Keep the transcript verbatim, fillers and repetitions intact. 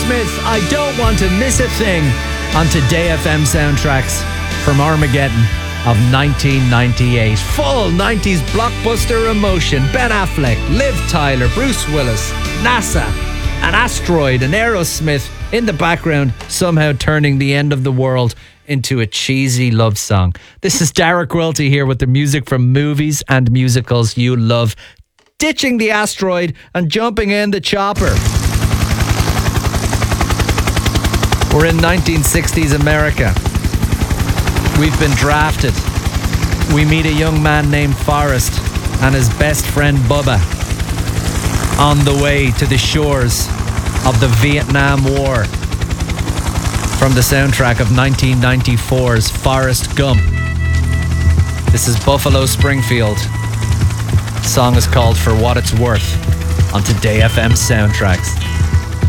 Aerosmith, I Don't Want to Miss a Thing on Today F M Soundtracks from Armageddon of nineteen ninety-eight. Full nineties blockbuster emotion. Ben Affleck, Liv Tyler, Bruce Willis, NASA, an asteroid, and Aerosmith in the background, somehow turning the end of the world into a cheesy love song. This is Derek Welty here with the music from movies and musicals you love. Ditching the asteroid and jumping in the chopper. We're in nineteen sixties America. We've been drafted. We meet a young man named Forrest and his best friend Bubba on the way to the shores of the Vietnam War from the soundtrack of nineteen ninety-four's Forrest Gump. This is Buffalo Springfield. The song is called For What It's Worth on Today F M Soundtracks.